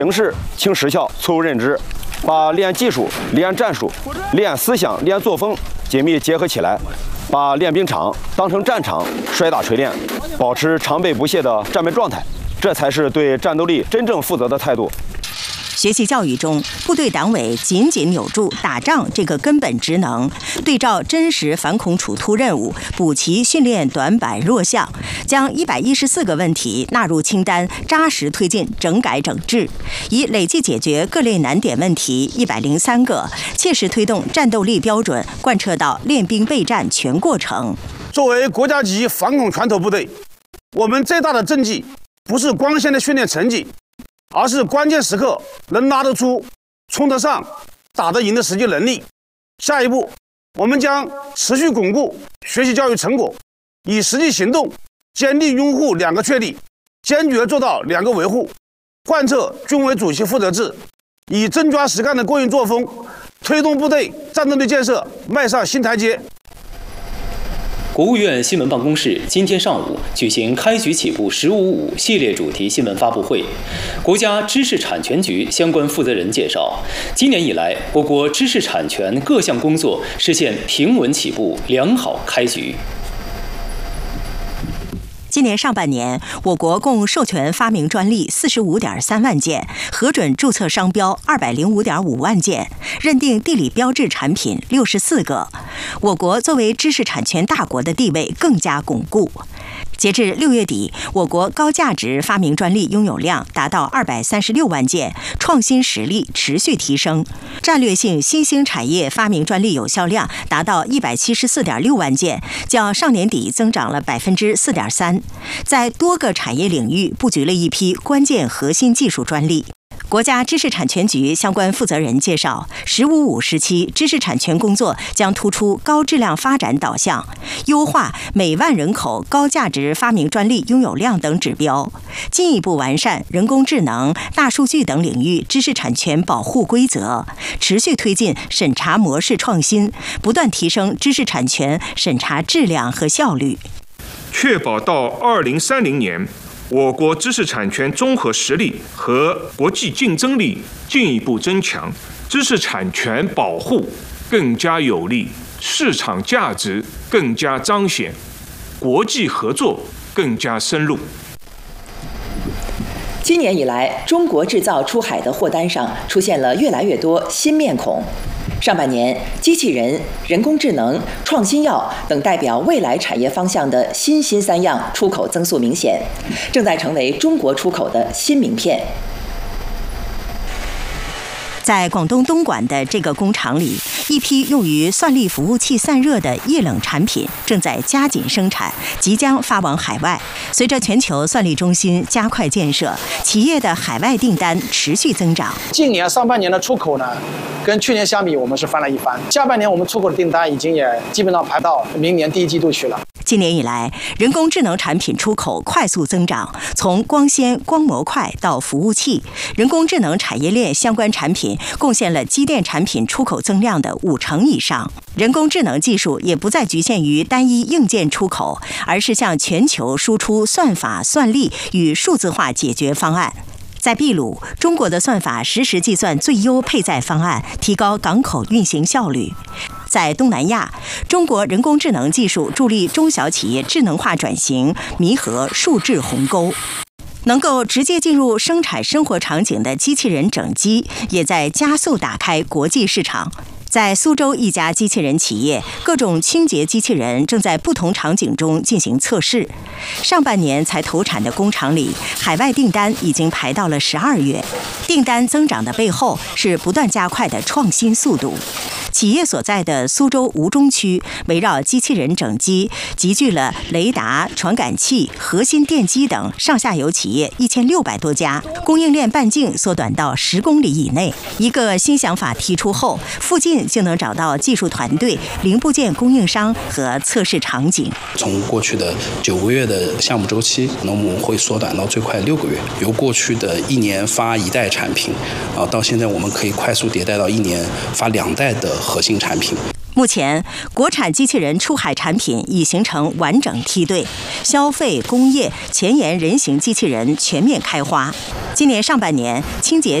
形式轻实效，错误认知，把练技术、练战术、练思想、练作风紧密结合起来，把练兵场当成战场摔打锤炼，保持常备不懈的战备状态，这才是对战斗力真正负责的态度。 学习教育中，部队党委紧紧扭住打仗这个根本职能，对照真实反恐处突任务，补齐训练短板弱项，将114个问题纳入清单，扎实推进整改整治，以累计解决各类难点问题103个，切实推动战斗力标准贯彻到练兵备战全过程。 作为国家级反恐拳头部队，我们最大的政绩不是光鲜的训练成绩，而是关键时刻能拉得出、冲得上、打得赢的实际能力。下一步，我们将持续巩固学习教育成果，以实际行动坚定拥护2个确立，坚决做到2个维护，贯彻军委主席负责制，以真抓实干的过硬作风，推动部队战斗力建设迈上新台阶。 国务院新闻办公室今天上午举行开局起步“15.5”系列主题新闻发布会。国家知识产权局相关负责人介绍，今年以来，我国知识产权各项工作实现平稳起步、良好开局。 今年上半年，我国共授权发明专利45.3万件，核准注册商标205.5万件，认定地理标志产品64个。我国作为知识产权大国的地位更加巩固。截至6月底，我国高价值发明专利拥有量达到236万件，创新实力持续提升。战略性新兴产业发明专利有效量达到174.6万件，较上年底增长了4.3%，在多个产业领域布局了一批关键核心技术专利。国家知识产权局相关负责人介绍，“15.5”时期知识产权工作将突出高质量发展导向，优化每万人口高价值发明专利拥有量等指标，进一步完善人工智能、大数据等领域知识产权保护规则，持续推进审查模式创新，不断提升知识产权审查质量和效率， 确保到2030年。我国知识产权综合实力和国际竞争力进一步增强，知识产权保护更加有力，市场价值更加彰显，国际合作更加深入。 今年以来，中国制造出海的货单上出现了越来越多新面孔。上半年，机器人、人工智能、创新药等代表未来产业方向的新3样出口增速明显，正在成为中国出口的新名片。 在广东东莞的这个工厂里，一批用于算力服务器散热的液冷产品正在加紧生产，即将发往海外。随着全球算力中心加快建设，企业的海外订单持续增长。 今年上半年的出口呢，跟去年相比，我们是翻了一番。下半年我们出口的订单已经也基本上排到明年第1季度去了。 今年以来，人工智能产品出口快速增长，从光纤、光模块到服务器，人工智能产业链相关产品贡献了机电产品出口增量的50%以上。人工智能技术也不再局限于单一硬件出口，而是向全球输出算法、算力与数字化解决方案。在秘鲁，中国的算法实时计算最优配载方案，提高港口运行效率。在东南亚，中国人工智能技术助力中小企业智能化转型，弥合数字鸿沟。能够直接进入生产生活场景的机器人整机，也在加速打开国际市场。在苏州一家机器人企业，各种清洁机器人正在不同场景中进行测试。上半年才投产的工厂里，海外订单已经排到了12月。订单增长的背后是不断加快的创新速度。企业所在的苏州吴中区，围绕机器人整机，集聚了雷达、传感器、核心电机等上下游企业1600多家，供应链半径缩短到10公里以内。一个新想法提出后，附近就能找到技术团队、零部件供应商和测试场景。 从过去的9个月的项目周期，那我们会缩短到最快6个月。由过去的1年发1代产品，到现在我们可以快速迭代到1年发2代的核心产品。 目前，国产机器人出海产品已形成完整梯队，消费、工业、前沿人形机器人全面开花。今年上半年，清洁